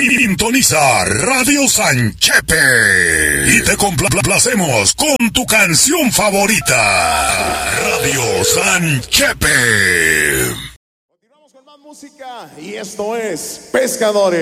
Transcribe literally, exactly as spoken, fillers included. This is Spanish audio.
Sintoniza Radio Sanchepe y te complacemos con tu canción favorita. Radio Sanchepe. Continuamos con más música y esto es Pescadores.